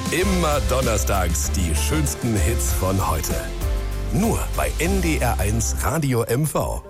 Immer donnerstags die schönsten Hits von heute. Nur bei NDR1 Radio MV.